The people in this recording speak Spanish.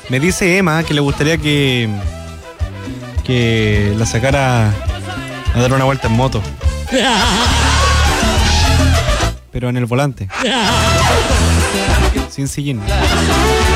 Me dice Emma que le gustaría que la sacara a dar una vuelta en moto. Pero en el volante. Sin sillín.